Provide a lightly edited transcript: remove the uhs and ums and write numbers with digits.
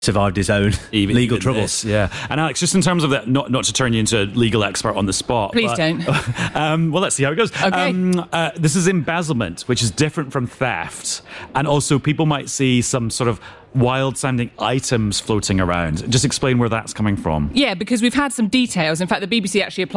survived his own legal even troubles. this, yeah. And Alex, just in terms of that, not to turn you into a legal expert on the spot. Please don't. Well, let's see how it goes. Okay. This is embezzlement, which is different from theft. And also people might see some sort of wild-sounding items floating around. Just explain where that's coming from. Yeah, because we've had some details. In fact, the BBC actually applied